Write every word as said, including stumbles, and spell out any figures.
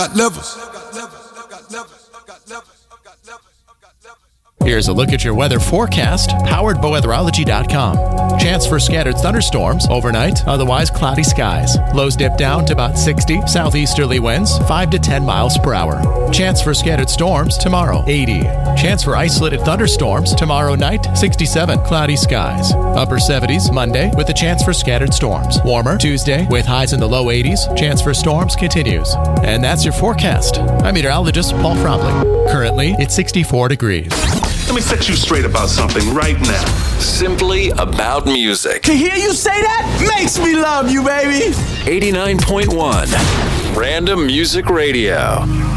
levels. Here's a look at your weather forecast, powered by weatherology dot com. Chance for scattered thunderstorms overnight, otherwise cloudy skies. Lows dip down to about sixty, southeasterly winds five to ten miles per hour. Chance for scattered storms tomorrow, eighty. Chance for isolated thunderstorms tomorrow night, sixty-seven, cloudy skies. Upper seventies Monday with a chance for scattered storms. Warmer Tuesday with highs in the low eighties. Chance for storms continues. And that's your forecast. I'm meteorologist Paul Fromley. Currently, it's sixty-four degrees. Let me set you straight about something right now. Simply about music. To hear you say that makes me love you, baby. eighty-nine point one Random Music Radio.